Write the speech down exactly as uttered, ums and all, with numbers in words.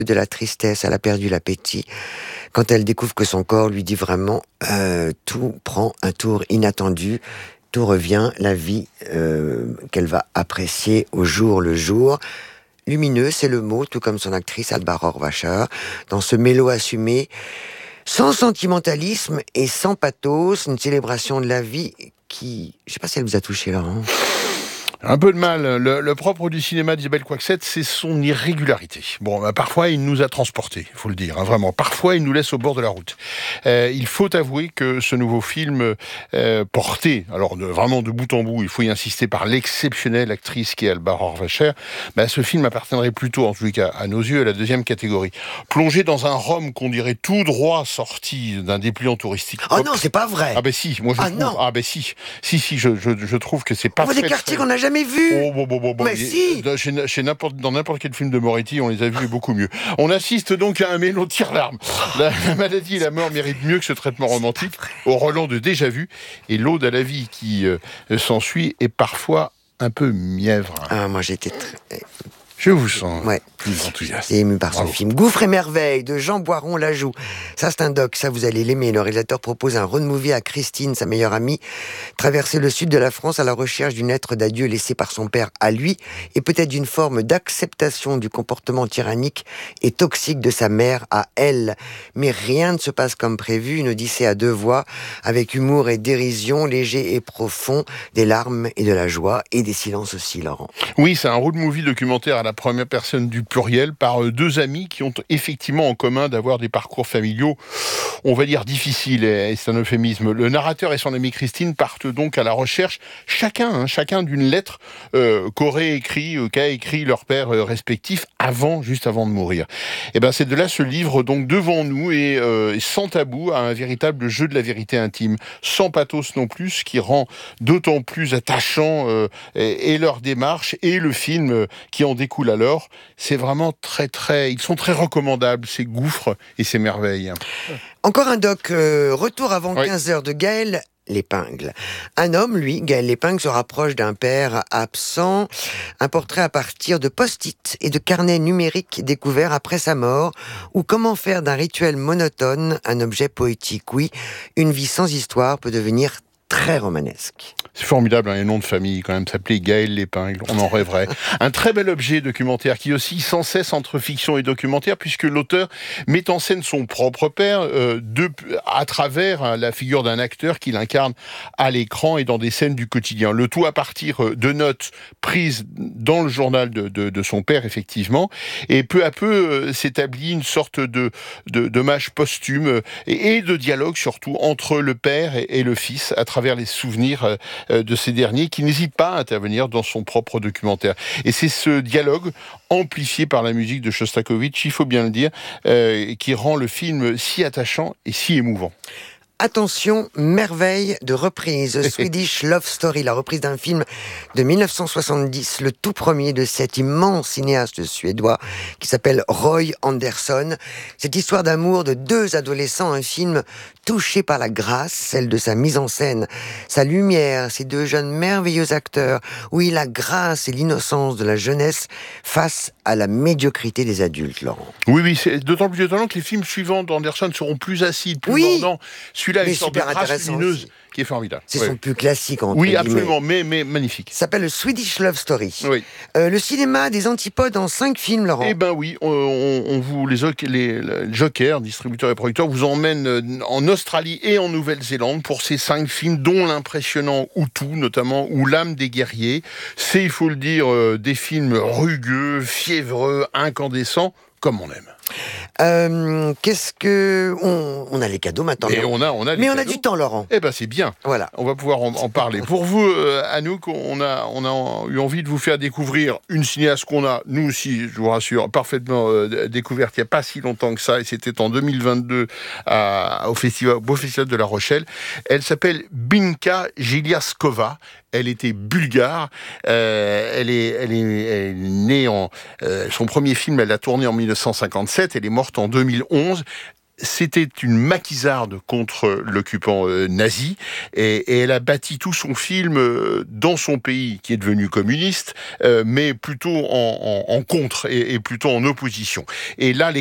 de la tristesse, elle a perdu l'appétit. Quand elle découvre que son corps lui dit vraiment euh, tout prend un tour inattendu, tout revient, la vie euh, qu'elle va apprécier au jour le jour. Lumineux, c'est le mot, tout comme son actrice Alba Rohrwacher, dans ce mélo assumé, sans sentimentalisme et sans pathos, une célébration de la vie qui... Je ne sais pas si elle vous a touché, Laurent. Un peu de mal. Le, le propre du cinéma d'Isabelle Coixet, c'est son irrégularité. Bon, bah, parfois, il nous a transportés, il faut le dire, hein, vraiment. Parfois, il nous laisse au bord de la route. Euh, il faut avouer que ce nouveau film euh, porté, alors de, vraiment de bout en bout, il faut y insister, par l'exceptionnelle actrice qui est Alba Rohrwacher, bah, ce film appartiendrait plutôt, en tout cas à nos yeux, à la deuxième catégorie. Plongé dans un Rome qu'on dirait tout droit sorti d'un dépliant touristique. Oh non, c'est pas vrai. Ah ben si, moi je ah trouve. Non. Ah ben si, si, si, je, je, je trouve que c'est pas. On voit très, des quartiers très... qu'on n'a jamais vu. Oh, bon, bon, bon, bon. Mais Il, si. chez, chez n'importe, dans n'importe quel film de Moretti, on les a vus beaucoup mieux. On assiste donc à un mélo tire-larme. La, la maladie et la mort méritent mieux que ce traitement romantique, au relent de déjà vu, et l'ode à la vie qui euh, s'ensuit est parfois un peu mièvre. Ah, moi j'étais très... Je vous sens ouais. plus enthousiaste. Et ému par Bravo. son film. Gouffre et merveille de Jean Boiron-Lajoux. Ça, c'est un doc, ça vous allez l'aimer. Le réalisateur propose un road movie à Christine, sa meilleure amie, traverser le sud de la France à la recherche d'une lettre d'adieu laissée par son père à lui, et peut-être d'une forme d'acceptation du comportement tyrannique et toxique de sa mère à elle. Mais rien ne se passe comme prévu. Une odyssée à deux voix, avec humour et dérision, léger et profond, des larmes et de la joie, et des silences aussi, Laurent. Oui, c'est un road movie documentaire à la première personne du pluriel par deux amis qui ont effectivement en commun d'avoir des parcours familiaux, on va dire difficiles, et c'est un euphémisme. Le narrateur et son amie Christine partent donc à la recherche, chacun, hein, chacun d'une lettre euh, qu'aurait écrit, euh, qu'a écrit leur père euh, respectif avant, juste avant de mourir. Et ben c'est de là ce livre donc devant nous et euh, sans tabou, à un véritable jeu de la vérité intime, sans pathos non plus, ce qui rend d'autant plus attachant euh, et, et leur démarche et le film euh, qui en découle alors. C'est vraiment très très, ils sont très recommandables, ces gouffres et ces merveilles. Encore un doc, euh, retour avant oui. quinze heures de Gaël Lépingle. Un homme, lui, Gaël Lépingle, se rapproche d'un père absent. Un portrait à partir de post-it et de carnets numériques découverts après sa mort. Ou comment faire d'un rituel monotone un objet poétique. Oui, une vie sans histoire peut devenir très romanesque. C'est formidable, hein, les noms de famille, quand même, s'appelait Gaël Lépingle, on en rêverait. Un très bel objet documentaire qui oscille sans cesse entre fiction et documentaire, puisque l'auteur met en scène son propre père euh, de, à travers hein, la figure d'un acteur qu'il incarne à l'écran et dans des scènes du quotidien. Le tout à partir de notes prises dans le journal de, de, de son père, effectivement, et peu à peu euh, s'établit une sorte de, de, d'hommage posthume euh, et, et de dialogue surtout entre le père et, et le fils à travers les souvenirs euh, de ces derniers qui n'hésitent pas à intervenir dans son propre documentaire. Et c'est ce dialogue amplifié par la musique de Shostakovich, il faut bien le dire, euh, qui rend le film si attachant et si émouvant. Attention, merveille de reprise. Swedish Love Story, la reprise d'un film de mille neuf cent soixante-dix, le tout premier de cet immense cinéaste suédois qui s'appelle Roy Andersson. Cette histoire d'amour de deux adolescents, un film touché par la grâce, celle de sa mise en scène, sa lumière, ces deux jeunes merveilleux acteurs, oui, la grâce et l'innocence de la jeunesse face à la médiocrité des adultes, Laurent. Oui, oui, c'est d'autant plus étonnant que les films suivants d'Anderson seront plus acides, plus oui. mordants. Celui-là, mais une sorte de grâce lumineuse aussi. Qui est formidable. C'est oui. son plus classique, entre Oui, guillemets. absolument, mais, mais magnifique. Ça s'appelle le Swedish Love Story. Oui. Euh, le cinéma des antipodes en cinq films, Laurent. Eh ben oui, on, on, on vous les, les, les Joker, distributeurs et producteurs, vous emmènent en Australie et en Nouvelle-Zélande pour ces cinq films, dont l'impressionnant Hutu, notamment, ou L'âme des guerriers. C'est, il faut le dire, euh, des films rugueux, fiévreux, incandescents, comme on aime. Euh, qu'est-ce que... On, on a les cadeaux maintenant. Et on a, on a les Mais cadeaux. on a du temps, Laurent. Eh ben c'est bien. Voilà. On va pouvoir en, en parler. Pour vous, euh, Anouk, on a, on a eu envie de vous faire découvrir une cinéaste qu'on a, nous aussi, je vous rassure, parfaitement euh, découverte il n'y a pas si longtemps que ça, et c'était en deux mille vingt-deux à, au, festival, au Beau Festival de La Rochelle. Elle s'appelle Binka Giliaskova. Elle était bulgare. Euh, elle, est, elle, est, elle est née en... Euh, son premier film, elle l'a tourné en mille neuf cent cinquante-sept. Elle est morte en deux mille onze. c'était une maquisarde contre l'occupant euh, nazi, et, et elle a bâti tout son film euh, dans son pays, qui est devenu communiste, euh, mais plutôt en, en, en contre et, et plutôt en opposition. Et là, les